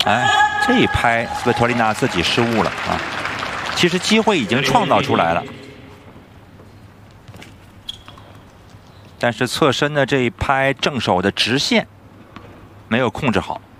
哎，这一拍斯维托利娜自己失误了啊！其实机会已经创造出来了，但是侧身的这一拍正手的直线没有控制好。